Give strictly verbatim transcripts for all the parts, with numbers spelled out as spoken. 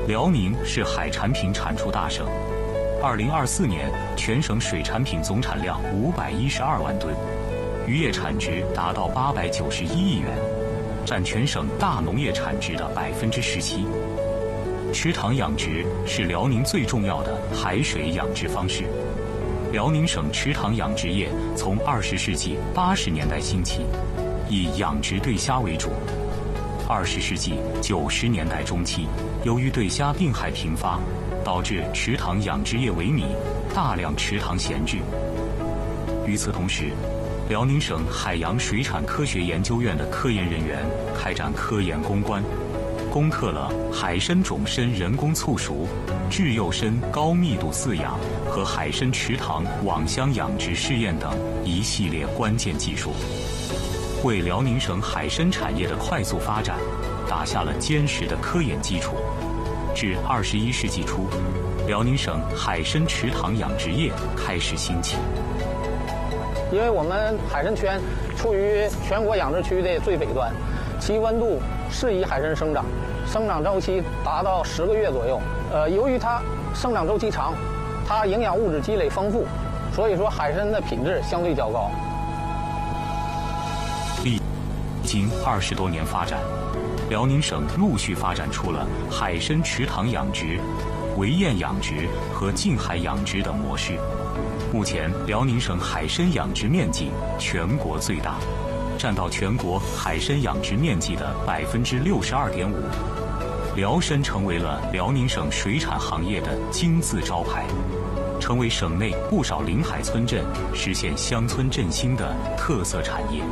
辽宁是海产品产出大省，二零二四年全省水产品总产量五百一十二万吨，渔业产值达到八百九十一亿元，占全省大农业产值的百分之十七。池塘养殖是辽宁最重要的海水养殖方式。辽宁省池塘养殖业从二十世纪八十年代兴起，以养殖对虾为主。二十世纪九十年代中期，由于对虾病害频发，导致池塘养殖业萎靡，大量池塘闲置。与此同时，辽宁省海洋水产科学研究院的科研人员开展科研攻关，攻克了海参种参人工促熟、稚幼参高密度饲养和海参池塘网箱养殖试验等一系列关键技术，为辽宁省海参产业的快速发展打下了坚实的科研基础。至二十一世纪初，辽宁省海参池塘养殖业开始兴起。 因为我们海参圈处于全国养殖区的最北端，其温度适宜海参生长，生长周期达到十个月左右。呃，由于它生长周期长，它营养物质积累丰富，所以说海参的品质相对较高。 历经二十多年发展，辽宁省陆续发展出了海参池塘养殖、围堰养殖和近海养殖等模式。目前，辽宁省海参养殖面积全国最大，占到全国海参养殖面积的百分之六十二点五。辽参成为了辽宁省水产行业的金字招牌，成为省内不少临海村镇实现乡村振兴的特色产业。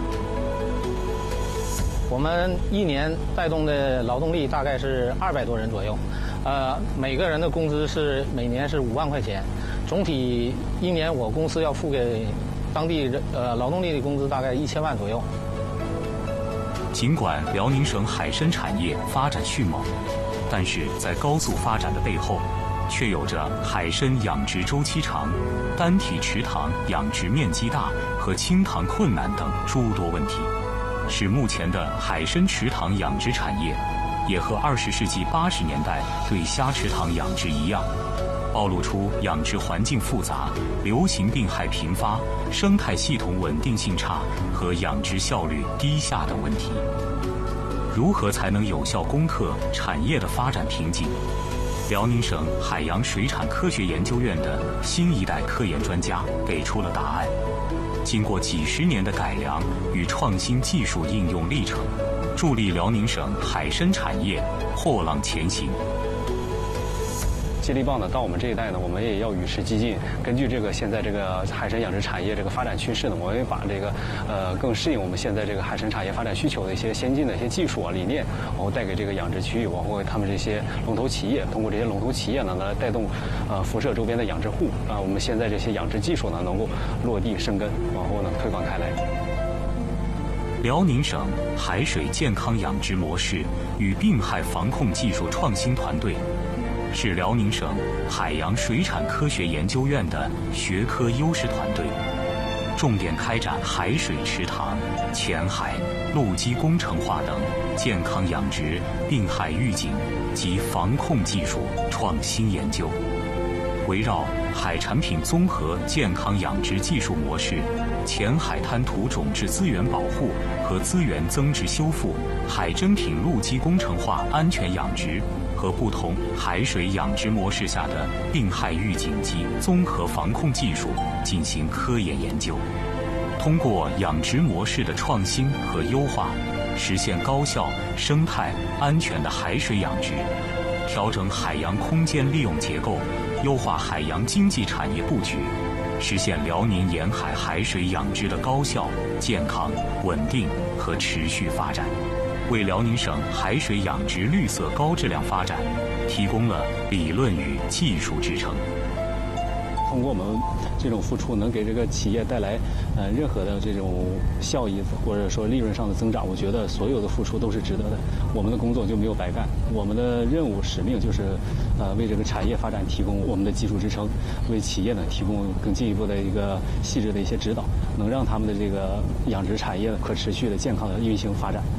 我们一年带动的劳动力大概是二百多人左右，呃，每个人的工资是每年是五万块钱，总体一年我公司要付给当地人呃劳动力的工资大概一千万左右。 尽管辽宁省海参产业发展迅猛，但是在高速发展的背后，却有着海参养殖周期长、单体池塘养殖面积大和清塘困难等诸多问题，使目前的海参池塘养殖产业也和二十世纪八十年代对虾池塘养殖一样，暴露出养殖环境复杂、流行病害频发、生态系统稳定性差和养殖效率低下等问题。如何才能有效攻克产业的发展瓶颈？辽宁省海洋水产科学研究院的新一代科研专家给出了答案。经过几十年的改良与创新技术应用历程，助力辽宁省海参产业豁浪前行。 接力棒呢，到我们这一代呢，我们也要与时俱进。根据这个现在这个海参养殖产业这个发展趋势呢，我们也把这个呃更适应我们现在这个海参产业发展需求的一些先进的一些技术啊理念，然后带给这个养殖区域，包括他们这些龙头企业，通过这些龙头企业呢来带动呃辐射周边的养殖户啊，我们现在这些养殖技术呢能够落地生根，然后呢推广开来。 辽宁省海水健康养殖模式与病害防控技术创新团队，是辽宁省海洋水产科学研究院的学科优势团队，重点开展海水池塘、浅海、陆基工程化等健康养殖、病害预警及防控技术创新研究，围绕海产品综合健康养殖技术模式、浅海滩涂种质资源保护和资源增值修复、海珍品陆基工程化安全养殖和不同海水养殖模式下的病害预警及综合防控技术进行科研研究，通过养殖模式的创新和优化，实现高效、生态、安全的海水养殖，调整海洋空间利用结构，优化海洋经济产业布局，实现辽宁沿海海水养殖的高效、健康、稳定和持续发展，为辽宁省海水养殖绿色高质量发展提供了理论与技术支撑。 通过我们这种付出，能给这个企业带来呃任何的这种效益或者说利润上的增长，我觉得所有的付出都是值得的。我们的工作就没有白干，我们的任务使命就是呃为这个产业发展提供我们的技术支撑，为企业呢提供更进一步的一个细致的一些指导，能让他们的这个养殖产业可持续的健康的运行发展。